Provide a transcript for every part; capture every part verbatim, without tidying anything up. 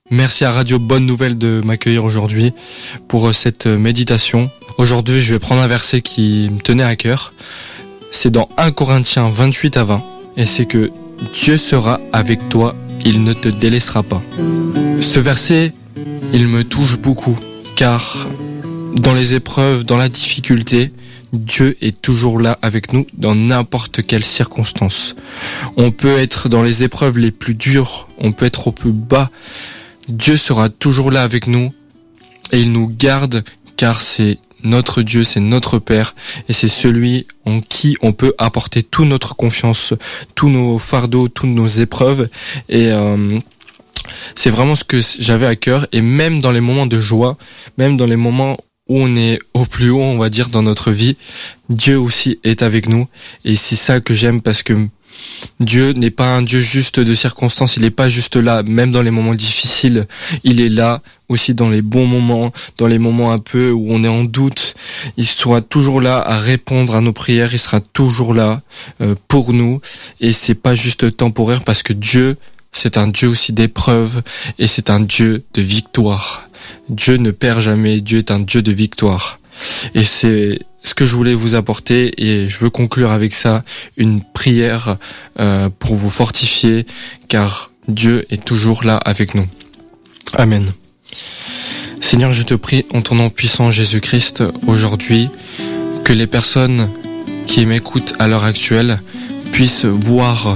Merci à Radio Bonne Nouvelle de m'accueillir aujourd'hui pour cette méditation. Aujourd'hui, je vais prendre un verset qui me tenait à cœur. C'est dans premier Corinthiens vingt-huit à vingt. Et c'est que Dieu sera avec toi, il ne te délaissera pas. Ce verset, il me touche beaucoup, car dans les épreuves, dans la difficulté, Dieu est toujours là avec nous dans n'importe quelle circonstance. On peut être dans les épreuves les plus dures, on peut être au plus bas. Dieu sera toujours là avec nous et il nous garde car c'est notre Dieu, c'est notre Père et c'est celui en qui on peut apporter toute notre confiance, tous nos fardeaux, toutes nos épreuves et euh, c'est vraiment ce que j'avais à cœur et même dans les moments de joie, même dans les moments où on est au plus haut, on va dire, dans notre vie, Dieu aussi est avec nous et c'est ça que j'aime parce que Dieu n'est pas un Dieu juste de circonstances, il n'est pas juste là, même dans les moments difficiles, il est là aussi dans les bons moments, dans les moments un peu où on est en doute, il sera toujours là à répondre à nos prières, il sera toujours là euh, pour nous et c'est pas juste temporaire parce que Dieu, c'est un Dieu aussi d'épreuve et c'est un Dieu de victoire. Dieu ne perd jamais, Dieu est un Dieu de victoire. Et c'est ce que je voulais vous apporter et je veux conclure avec ça une prière euh, pour vous fortifier car Dieu est toujours là avec nous. Amen. Seigneur, je te prie en ton nom puissant Jésus-Christ aujourd'hui que les personnes qui m'écoutent à l'heure actuelle puissent voir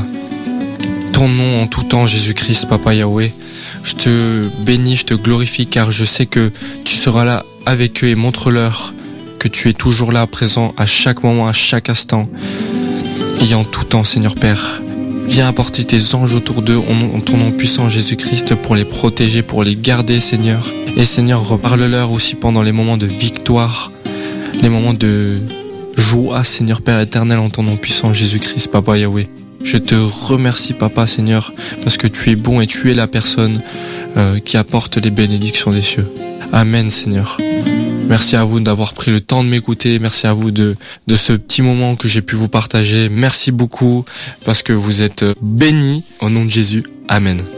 ton nom en tout temps Jésus-Christ, Papa Yahweh. Je te bénis, je te glorifie car je sais que tu seras là avec eux et montre-leur que tu es toujours là présent à chaque moment, à chaque instant et en tout temps, Seigneur Père. Viens apporter tes anges autour d'eux en ton nom puissant Jésus-Christ pour les protéger, pour les garder, Seigneur. Et Seigneur, reparle-leur aussi pendant les moments de victoire, les moments de joie, Seigneur Père éternel, en ton nom puissant Jésus-Christ, Papa Yahweh. Je te remercie, Papa, Seigneur, parce que tu es bon et tu es la personne euh, qui apporte les bénédictions des cieux. Amen, Seigneur. Merci à vous d'avoir pris le temps de m'écouter. Merci à vous de, de ce petit moment que j'ai pu vous partager. Merci beaucoup parce que vous êtes bénis au nom de Jésus. Amen.